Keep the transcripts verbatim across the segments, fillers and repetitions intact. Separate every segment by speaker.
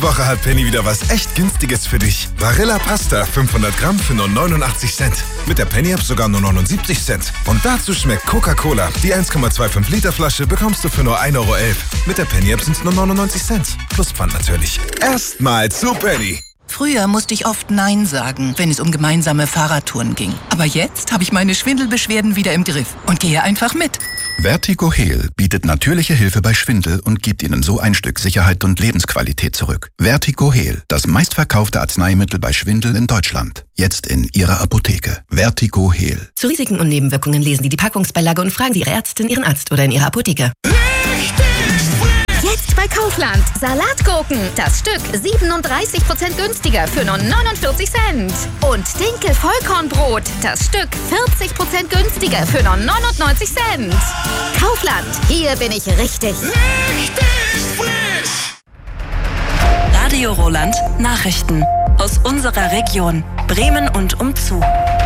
Speaker 1: Woche hat Penny wieder was echt Günstiges für dich. Barilla Pasta fünfhundert Gramm für nur neunundachtzig Cent. Mit der Penny-App sogar nur neunundsiebzig Cent. Und dazu schmeckt Coca-Cola. Die eins Komma fünfundzwanzig Liter Flasche bekommst du für nur ein Euro elf. Mit der Penny-App sind es nur neunundneunzig Cent. Plus Pfand natürlich. Erstmal zu Penny.
Speaker 2: Früher musste ich oft Nein sagen, wenn es um gemeinsame Fahrradtouren ging. Aber jetzt habe ich meine Schwindelbeschwerden wieder im Griff und gehe einfach mit.
Speaker 3: Vertigo Heal bietet natürliche Hilfe bei Schwindel und gibt Ihnen so ein Stück Sicherheit und Lebensqualität zurück. Vertigo Heal, das meistverkaufte Arzneimittel bei Schwindel in Deutschland. Jetzt in Ihrer Apotheke. Vertigo Heal.
Speaker 4: Zu Risiken und Nebenwirkungen lesen Sie die Packungsbeilage und fragen Sie Ihre Ärztin, Ihren Arzt oder in Ihrer Apotheke.
Speaker 5: Jetzt bei Kaufland. Salatgurken. Das Stück siebenunddreißig Prozent günstiger für nur neunundvierzig Cent. Und Dinkel Vollkornbrot. Das Stück vierzig Prozent günstiger für nur neunundneunzig Cent. Kaufland. Hier bin ich richtig.
Speaker 6: Richtig frisch.
Speaker 7: Radio Roland Nachrichten aus unserer Region Bremen und umzu.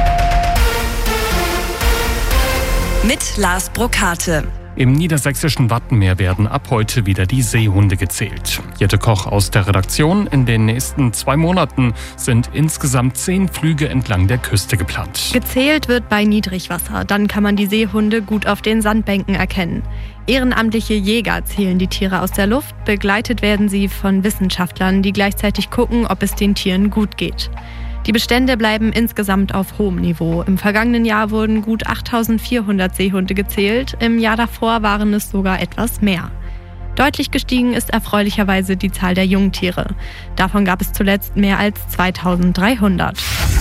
Speaker 7: Mit Lars Brokate.
Speaker 8: Im niedersächsischen Wattenmeer werden ab heute wieder die Seehunde gezählt. Jette Koch aus der Redaktion. In den nächsten zwei Monaten sind insgesamt zehn Flüge entlang der Küste geplant.
Speaker 9: Gezählt wird bei Niedrigwasser. Dann kann man die Seehunde gut auf den Sandbänken erkennen. Ehrenamtliche Jäger zählen die Tiere aus der Luft. Begleitet werden sie von Wissenschaftlern, die gleichzeitig gucken, ob es den Tieren gut geht. Die Bestände bleiben insgesamt auf hohem Niveau. Im vergangenen Jahr wurden gut achttausendvierhundert Seehunde gezählt. Im Jahr davor waren es sogar etwas mehr. Deutlich gestiegen ist erfreulicherweise die Zahl der Jungtiere. Davon gab es zuletzt mehr als zweitausenddreihundert.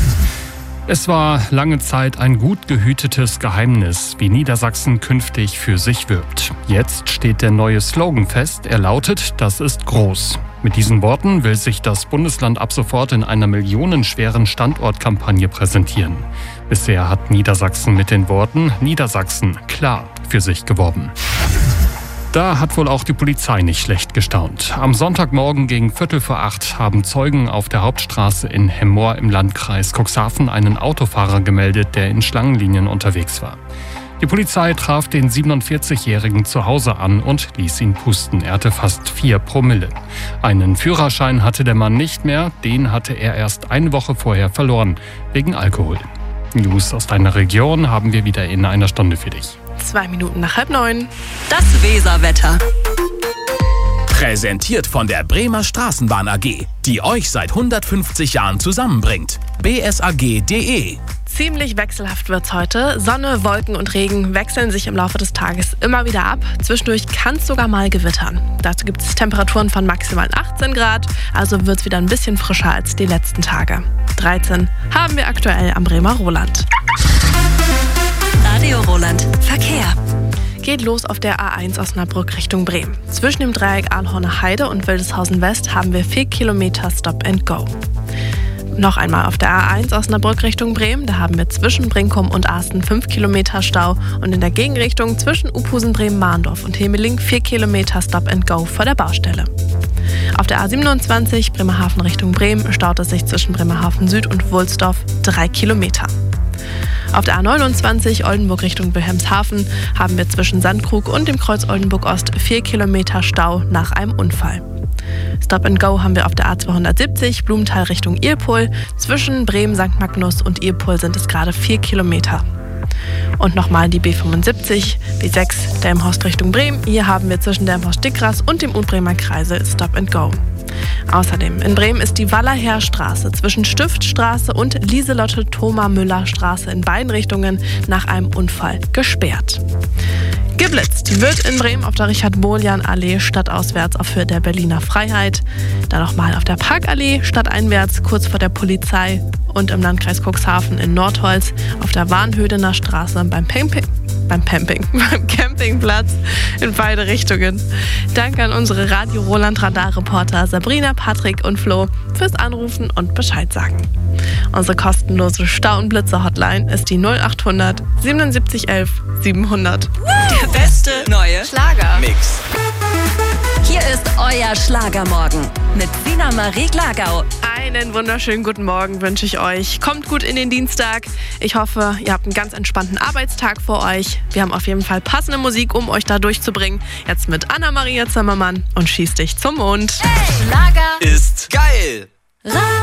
Speaker 8: Es war lange Zeit ein gut gehütetes Geheimnis, wie Niedersachsen künftig für sich wirbt. Jetzt steht der neue Slogan fest. Er lautet: Das ist groß. Mit diesen Worten will sich das Bundesland ab sofort in einer millionenschweren Standortkampagne präsentieren. Bisher hat Niedersachsen mit den Worten Niedersachsen klar für sich geworben. Da hat wohl auch die Polizei nicht schlecht gestaunt. Am Sonntagmorgen gegen Viertel vor acht haben Zeugen auf der Hauptstraße in Hemmoor im Landkreis Cuxhaven einen Autofahrer gemeldet, der in Schlangenlinien unterwegs war. Die Polizei traf den siebenundvierzigjährigen zu Hause an und ließ ihn pusten. Er hatte fast vier Promille. Einen Führerschein hatte der Mann nicht mehr, den hatte er erst eine Woche vorher verloren, wegen Alkohol. News aus deiner Region haben wir wieder in einer Stunde für dich.
Speaker 10: Zwei Minuten nach halb neun.
Speaker 7: Das Weserwetter.
Speaker 11: Präsentiert von der Bremer Straßenbahn A G, die euch seit hundertfünfzig Jahren zusammenbringt. b s a g punkt d e.
Speaker 10: Ziemlich wechselhaft wird's heute. Sonne, Wolken und Regen wechseln sich im Laufe des Tages immer wieder ab. Zwischendurch kann es sogar mal gewittern. Dazu gibt es Temperaturen von maximal achtzehn Grad, also wird es wieder ein bisschen frischer als die letzten Tage. dreizehn haben wir aktuell am Bremer Roland.
Speaker 7: Radio Roland Verkehr.
Speaker 10: Geht los auf der A eins Osnabrück Richtung Bremen. Zwischen dem Dreieck Ahlhorner Heide und Wildeshausen West haben wir vier Kilometer Stop and Go. Noch einmal auf der A eins Osnabrück Richtung Bremen, da haben wir zwischen Brinkum und Asten fünf Kilometer Stau und in der Gegenrichtung zwischen Uphusen, Bremen-Mahndorf und Hemeling vier Kilometer Stop and Go vor der Baustelle. Auf der A siebenundzwanzig Bremerhaven Richtung Bremen staut es sich zwischen Bremerhaven Süd und Wulsdorf drei Kilometer. Auf der A neunundzwanzig Oldenburg Richtung Wilhelmshaven haben wir zwischen Sandkrug und dem Kreuz Oldenburg Ost vier Kilometer Stau nach einem Unfall. Stop and Go haben wir auf der A zweihundertsiebzig Blumenthal Richtung Irpol. Zwischen Bremen, Sankt Magnus und Irpol sind es gerade vier Kilometer. Und nochmal die B fünfundsiebzig, B sechs Delmenhorst Richtung Bremen. Hier haben wir zwischen Delmenhorst-Dickras und dem Utbremer Kreisel Stop and Go. Außerdem in Bremen ist die Wallerherstraße zwischen Stiftstraße und Lieselotte-Thoma-Müller-Straße in beiden Richtungen nach einem Unfall gesperrt. Geblitzt wird in Bremen auf der Richard-Bohljan-Allee stadtauswärts auf Höhe der Berliner Freiheit. Dann nochmal auf der Parkallee stadteinwärts kurz vor der Polizei und im Landkreis Cuxhaven in Nordholz auf der Warnhödener Straße beim Camping, beim Camping, beim Campingplatz in beide Richtungen. Danke an unsere Radio Roland Radar-Reporter Sabrina, Patrick und Flo fürs Anrufen und Bescheid sagen. Unsere kostenlose Stau- und Blitzer-Hotline ist die null achthundert siebenundsiebzig elf siebenhundert.
Speaker 7: Der beste neue
Speaker 11: Schlager-Mix.
Speaker 7: Hier ist euer Schlagermorgen mit Sina Marie Glagau.
Speaker 10: Ein Einen wunderschönen guten Morgen wünsche ich euch. Kommt gut in den Dienstag. Ich hoffe, ihr habt einen ganz entspannten Arbeitstag vor euch. Wir haben auf jeden Fall passende Musik, um euch da durchzubringen. Jetzt mit Anna-Maria Zimmermann und Schieß dich zum Mond.
Speaker 6: Hey, Lager
Speaker 12: ist geil.